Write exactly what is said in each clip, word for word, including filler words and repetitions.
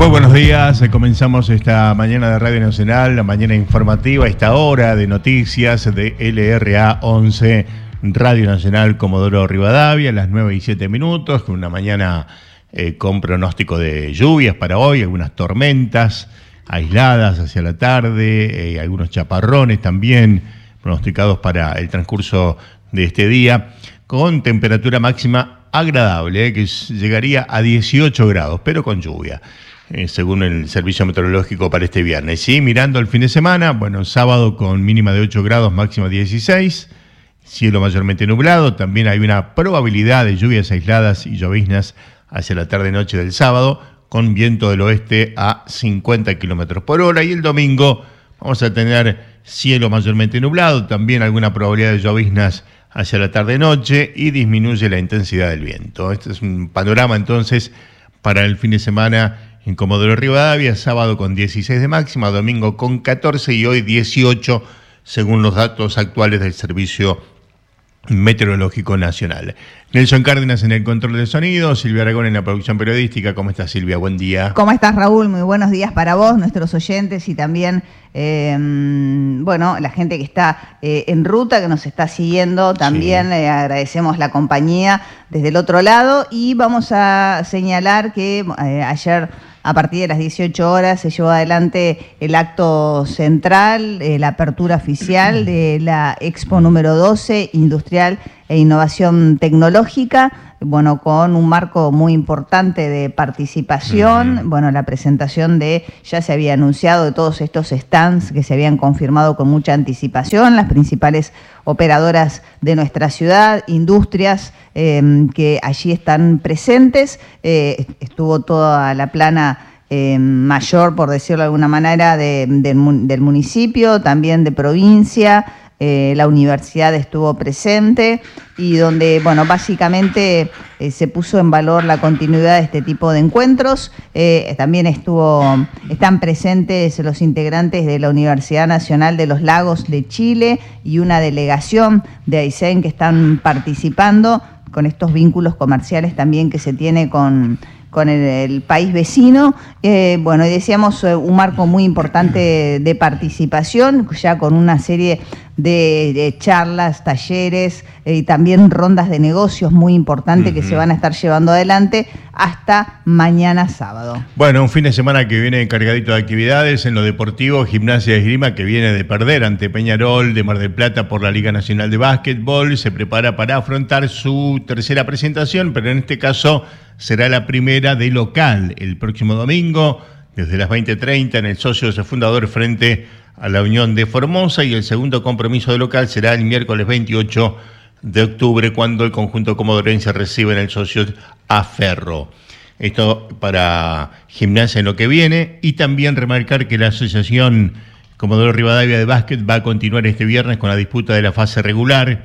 Muy buenos días, comenzamos esta mañana de Radio Nacional, la mañana informativa, esta hora de noticias de L R A once, Radio Nacional Comodoro Rivadavia, a las nueve y siete minutos, con una mañana eh, con pronóstico de lluvias para hoy, algunas tormentas aisladas hacia la tarde, eh, algunos chaparrones también pronosticados para el transcurso de este día, con temperatura máxima agradable, eh, que llegaría a dieciocho grados, pero con lluvia. Eh, según el servicio meteorológico para este viernes. Sí, mirando el fin de semana, bueno, sábado con mínima de ocho grados, máxima dieciséis, cielo mayormente nublado, también hay una probabilidad de lluvias aisladas y lloviznas hacia la tarde-noche del sábado, con viento del oeste a cincuenta kilómetros por hora, y el domingo vamos a tener cielo mayormente nublado, también alguna probabilidad de lloviznas hacia la tarde-noche y disminuye la intensidad del viento. Este es un panorama entonces para el fin de semana en Comodoro Rivadavia, sábado con dieciséis de máxima, domingo con catorce y hoy dieciocho, según los datos actuales del Servicio Meteorológico Nacional. Nelson Cárdenas en el control de sonido, Silvia Aragón en la producción periodística. ¿Cómo estás, Silvia? Buen día. ¿Cómo estás, Raúl? Muy buenos días para vos, nuestros oyentes y también, eh, bueno, la gente que está eh, en ruta, que nos está siguiendo. También sí. eh, agradecemos la compañía desde el otro lado y vamos a señalar que eh, ayer, a partir de las dieciocho horas, se llevó adelante el acto central, eh, la apertura oficial de la Expo número doce, Industrial e Innovación Tecnológica, bueno, con un marco muy importante de participación. Uh-huh. Bueno, la presentación de, ya se había anunciado, de todos estos stands que se habían confirmado con mucha anticipación, las principales operadoras de nuestra ciudad, industrias eh, que allí están presentes. Eh, estuvo toda la plana eh, mayor, por decirlo de alguna manera, de, de, del municipio, también de provincia. Eh, la universidad estuvo presente y donde, bueno, básicamente eh, se puso en valor la continuidad de este tipo de encuentros. Eh, también estuvo, están presentes los integrantes de la Universidad Nacional de los Lagos de Chile y una delegación de Aysén que están participando con estos vínculos comerciales también que se tiene con... con el, el país vecino. Eh, bueno, y decíamos eh, un marco muy importante de participación, ya con una serie de, de charlas, talleres eh, y también rondas de negocios muy importantes uh-huh. que se van a estar llevando adelante hasta mañana sábado. Bueno, un fin de semana que viene cargadito de actividades en lo deportivo. Gimnasia de Esgrima, que viene de perder ante Peñarol de Mar del Plata por la Liga Nacional de Básquetbol, se prepara para afrontar su tercera presentación, pero en este caso será la primera de local el próximo domingo, desde las veinte treinta en el Socios Fundador frente a la Unión de Formosa, y el segundo compromiso de local será el miércoles veintiocho de octubre, cuando el conjunto comodorense recibe en el Socios a Ferro. Esto para Gimnasia en lo que viene, y también remarcar que la Asociación Comodoro Rivadavia de Básquet va a continuar este viernes con la disputa de la fase regular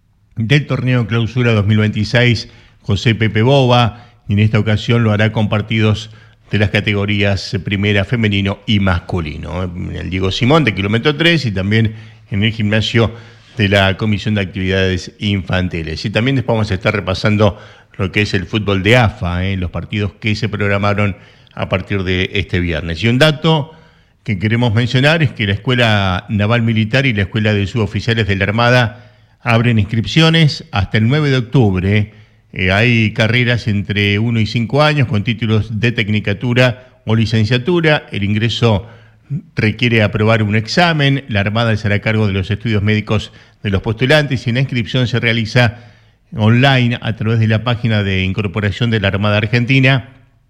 del torneo Clausura dos mil veintiséis José Pepe Boba, y en esta ocasión lo hará con partidos de las categorías primera, femenino y masculino. En el Diego Simón de kilómetro tres y también en el gimnasio de la Comisión de Actividades Infantiles. Y también después vamos a estar repasando lo que es el fútbol de A F A, ¿eh? los partidos que se programaron a partir de este viernes. Y un dato que queremos mencionar es que la Escuela Naval Militar y la Escuela de Suboficiales de la Armada abren inscripciones hasta el nueve de octubre. Eh, hay carreras entre uno y cinco años con títulos de tecnicatura o licenciatura. El ingreso requiere aprobar un examen. La Armada se hará cargo de los estudios médicos de los postulantes y la inscripción se realiza online a través de la página de incorporación de la Armada Argentina.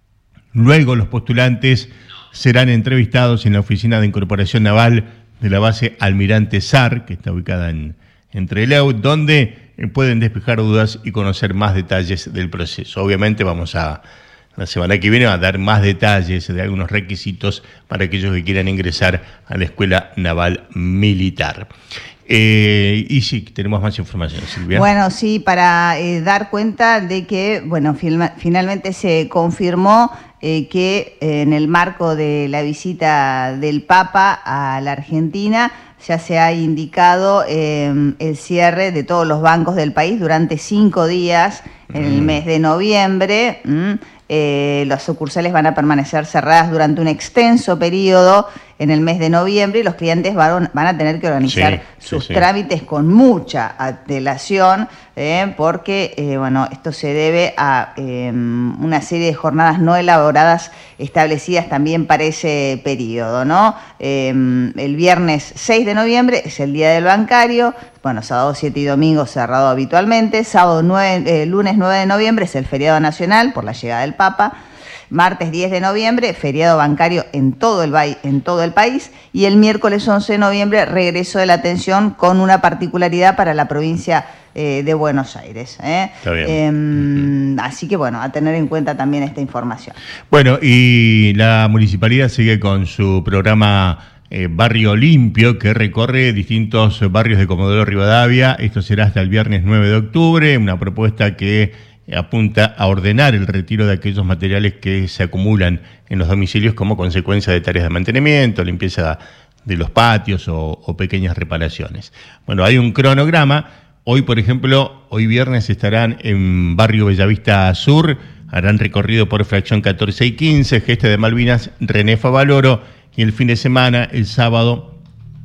Luego los postulantes serán entrevistados en la Oficina de Incorporación Naval de la base Almirante Sar, que está ubicada en, en Trelew, donde pueden despejar dudas y conocer más detalles del proceso. Obviamente vamos a, la semana que viene, a dar más detalles de algunos requisitos para aquellos que quieran ingresar a la Escuela Naval Militar. Eh, y sí, tenemos más información, Silvia. Bueno, sí, para eh, dar cuenta de que, bueno, filma, finalmente se confirmó eh, que eh, en el marco de la visita del Papa a la Argentina ya se ha indicado eh, el cierre de todos los bancos del país durante cinco días en el mes de noviembre. ¿m? Eh, las sucursales van a permanecer cerradas durante un extenso periodo en el mes de noviembre y los clientes van, van a tener que organizar sí, sus sí, trámites sí. con mucha antelación, eh, porque eh, bueno, esto se debe a eh, una serie de jornadas no elaboradas establecidas también para ese periodo, ¿no? Eh, el viernes seis de noviembre es el Día del Bancario, bueno, sábado siete y domingo cerrado habitualmente, sábado nueve, eh, lunes nueve de noviembre es el feriado nacional por la llegada del Papa, martes diez de noviembre, feriado bancario en todo el, en todo el país, y el miércoles once de noviembre, regreso de la atención con una particularidad para la provincia eh, de Buenos Aires. ¿eh? Está bien. Eh, uh-huh. Así que, bueno, a tener en cuenta también esta información. Bueno, y la municipalidad sigue con su programa eh, Barrio Limpio, que recorre distintos barrios de Comodoro Rivadavia. Esto será hasta el viernes nueve de octubre, una propuesta que apunta a ordenar el retiro de aquellos materiales que se acumulan en los domicilios como consecuencia de tareas de mantenimiento, limpieza de los patios o, o pequeñas reparaciones. Bueno, hay un cronograma. Hoy, por ejemplo, hoy viernes estarán en Barrio Bellavista Sur, harán recorrido por Fracción catorce y quince, Geste de Malvinas, René Favaloro, y el fin de semana, el sábado,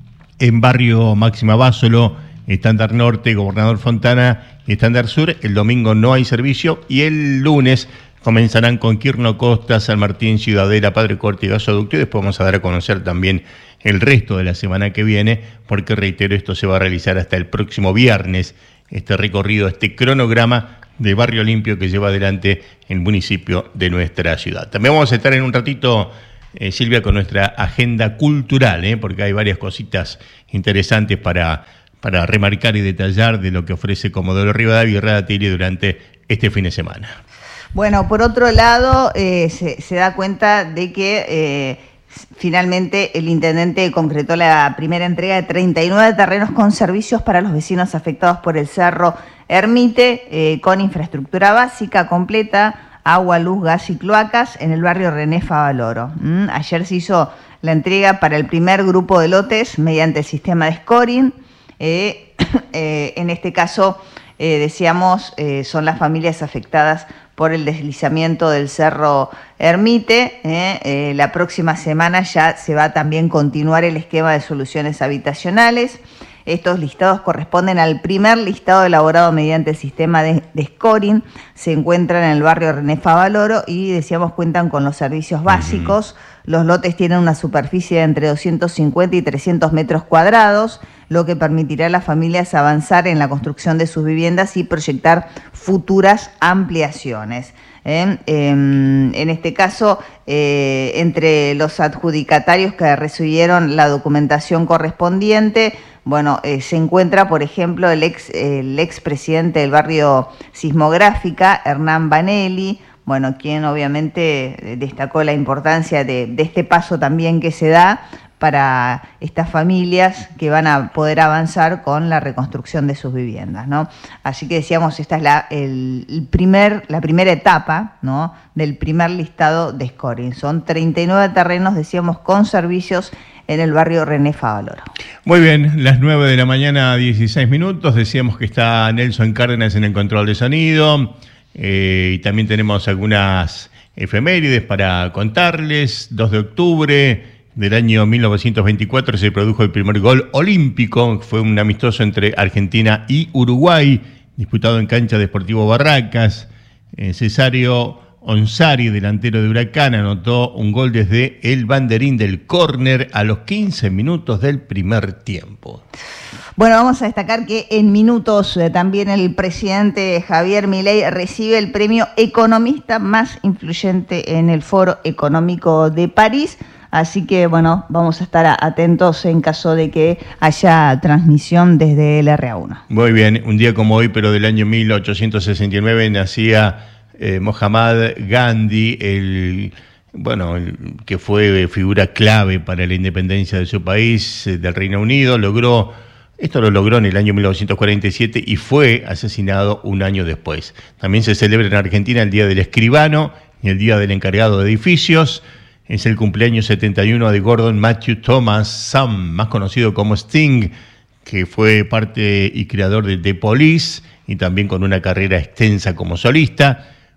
en Barrio Máxima Básolo, Estándar Norte, Gobernador Fontana y Estándar Sur. El domingo no hay servicio y el lunes comenzarán con Quirno Costa, San Martín, Ciudadela, Padre Corte y Gasoducto, y después vamos a dar a conocer también el resto de la semana que viene, porque reitero, esto se va a realizar hasta el próximo viernes, este recorrido, este cronograma de Barrio Limpio que lleva adelante el municipio de nuestra ciudad. También vamos a estar en un ratito, eh, Silvia, con nuestra agenda cultural, ¿eh? porque hay varias cositas interesantes para... para remarcar y detallar de lo que ofrece Comodoro Rivadavia y Radatili durante este fin de semana. Bueno, por otro lado, eh, se, se da cuenta de que eh, finalmente el intendente concretó la primera entrega de treinta y nueve terrenos con servicios para los vecinos afectados por el Cerro Ermite, eh, con infraestructura básica completa, agua, luz, gas y cloacas en el barrio René Favaloro. ¿Mm? Ayer se hizo la entrega para el primer grupo de lotes mediante el sistema de scoring. Eh, eh, en este caso, eh, decíamos, eh, son las familias afectadas por el deslizamiento del Cerro Ermite. Eh, eh, la próxima semana ya se va a también continuar el esquema de soluciones habitacionales. Estos listados corresponden al primer listado elaborado mediante el sistema de, de scoring. Se encuentran en el barrio René Favaloro y, decíamos, cuentan con los servicios básicos. Uh-huh. Los lotes tienen una superficie de entre doscientos cincuenta y trescientos metros cuadrados, lo que permitirá a las familias avanzar en la construcción de sus viviendas y proyectar futuras ampliaciones. Eh, eh, en este caso, eh, entre los adjudicatarios que recibieron la documentación correspondiente, bueno, eh, se encuentra, por ejemplo, el ex, el expresidente del barrio Sismográfica, Hernán Banelli, bueno, quien obviamente destacó la importancia de, de este paso también que se da para estas familias que van a poder avanzar con la reconstrucción de sus viviendas, ¿no? Así que decíamos, esta es la, el, el primer, la primera etapa, ¿no?, del primer listado de scoring. Son treinta y nueve terrenos, decíamos, con servicios en el barrio René Favaloro. Muy bien, las nueve de la mañana, dieciséis minutos. Decíamos que está Nelson Cárdenas en el control de sonido. Eh, y también tenemos algunas efemérides para contarles. dos de octubre del año mil novecientos veinticuatro se produjo el primer gol olímpico. Fue un amistoso entre Argentina y Uruguay, disputado en cancha de Sportivo Barracas. Eh, Cesario Onsari, delantero de Huracán, anotó un gol desde el banderín del córner a los quince minutos del primer tiempo. Bueno, vamos a destacar que en minutos eh, también el presidente Javier Milei recibe el premio economista más influyente en el Foro Económico de París. Así que, bueno, vamos a estar atentos en caso de que haya transmisión desde el R A uno. Muy bien, un día como hoy, pero del año mil ochocientos sesenta y nueve, nacía eh, Mohammad Gandhi, el, bueno, el, que fue figura clave para la independencia de su país, eh, del Reino Unido. Logró, esto lo logró en el año mil novecientos cuarenta y siete y fue asesinado un año después. También se celebra en Argentina el Día del Escribano y el Día del Encargado de Edificios. Es el cumpleaños setenta y uno de Gordon Matthew Thomas Sam, más conocido como Sting, que fue parte y creador de The Police y también con una carrera extensa como solista.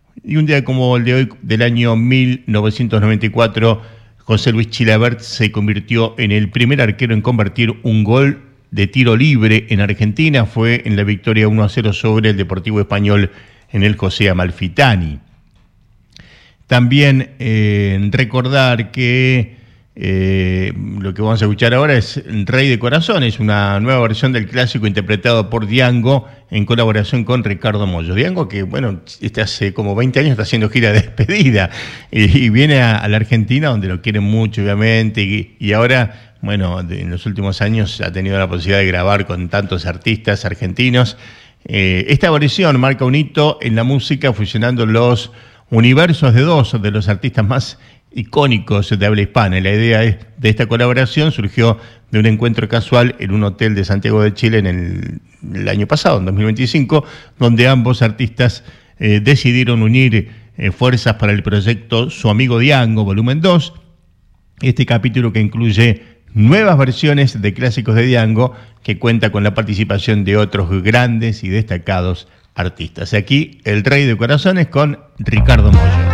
Y un día como el de hoy, del año mil novecientos noventa y cuatro, José Luis Chilavert se convirtió en el primer arquero en convertir un gol de tiro libre en Argentina. Fue en la victoria uno a cero sobre el Deportivo Español en el José Amalfitani. También eh, recordar que eh, lo que vamos a escuchar ahora es Rey de Corazones, una nueva versión del clásico interpretado por Diango en colaboración con Ricardo Mollo. Diango que, bueno, este hace como veinte años está haciendo gira de despedida y, y viene a, a la Argentina, donde lo quieren mucho, obviamente, y, y ahora, bueno, de, en los últimos años ha tenido la posibilidad de grabar con tantos artistas argentinos. Eh, esta versión marca un hito en la música, fusionando los universos de dos de los artistas más icónicos de habla hispana. La idea de esta colaboración surgió de un encuentro casual en un hotel de Santiago de Chile en el, el año pasado, en dos mil veinticinco, donde ambos artistas eh, decidieron unir eh, fuerzas para el proyecto Su Amigo Diango, volumen dos. Este capítulo que incluye nuevas versiones de clásicos de Diango, que cuenta con la participación de otros grandes y destacados artistas. Aquí, el Rey de Corazones con Ricardo Mollo.